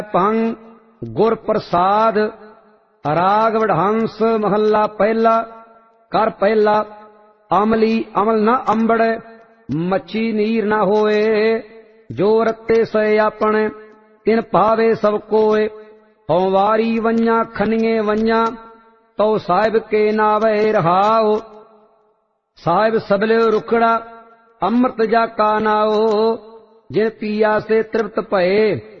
ਭੰਗ ਗੁਰ ਪ੍ਰਸਾਦ। ਰਾਗ ਵਡਹੰਸ ਮਹੱਲਾ ਪਹਿਲਾ। ਕਰ ਪਹਿਲਾ। ਅਮਲੀ ਅਮਲ ਨ ਅੰਬੜੈ, ਮੱਛੀ ਨੀਰ ਨ ਹੋਏ। ਜੋ ਰਤੇ ਸਏ ਆਪਣੇ, ਤਿਨ ਭਾਵੇ ਸਭ ਕੋਏ। ਹਉ ਵਾਰੀ ਵੰਜਾ ਖੰਨੀਏ ਵੰਜਾ, ਤਉ ਸਾਹਿਬ ਕੇ ਨਾਵੇ ਰਹਾਉ। ਸਾਹਿਬ ਸਬਲਿਓ ਰੁਖੜਾ, ਅੰਮ੍ਰਿਤ ਜਾ ਕਾ ਨਾਉ। ਜਿਨ ਪੀਆ ਸੇ ਤ੍ਰਿਪਤ ਭਏ,